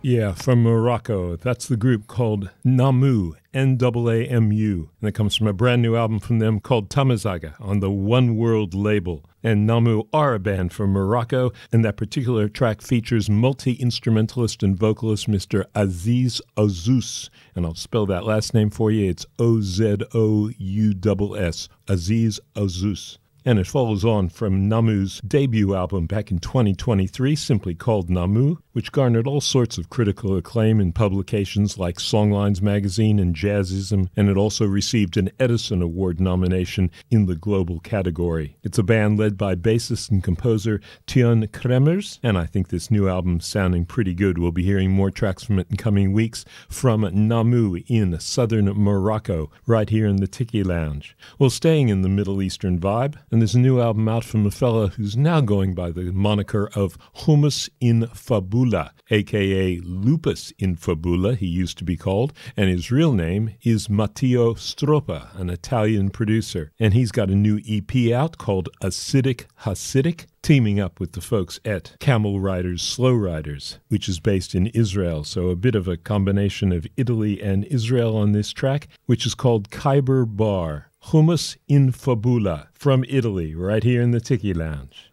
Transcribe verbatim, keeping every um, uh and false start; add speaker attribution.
Speaker 1: Yeah, from Morocco. That's the group called Namu, N A A M U. And it comes from a brand new album from them called Tamazaga on the One World label. And Namu are a band from Morocco, and that particular track features multi-instrumentalist and vocalist Mister Aziz Ozus. And I'll spell that last name for you. It's O Z O U S S, Aziz Ozus. And it follows on from Namu's debut album back in twenty twenty-three, simply called Namu, which garnered all sorts of critical acclaim in publications like Songlines magazine and Jazzism, and it also received an Edison Award nomination in the global category. It's a band led by bassist and composer Teun Kremers, and I think this new album's sounding pretty good. We'll be hearing more tracks from it in coming weeks from Namu in southern Morocco, right here in the Tiki Lounge. Well, staying in the Middle Eastern vibe, and there's a new album out from a fella who's now going by the moniker of Hummus in Fabula, a k a. Lupus in Fabula, he used to be called, and his real name is Matteo Stroppa, an Italian producer. And he's got a new E P out called Acidic Hasidic, teaming up with the folks at Camel Riders Slow Riders, which is based in Israel. So a bit of a combination of Italy and Israel on this track, which is called Khyber Bar. Hummus in Fabula from Italy, right here in the Tiki Lounge.